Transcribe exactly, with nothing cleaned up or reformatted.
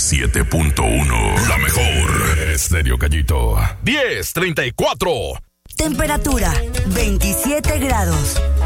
siete punto uno. La mejor. Estéreo Gallito. diez treinta y cuatro. Temperatura veintisiete grados.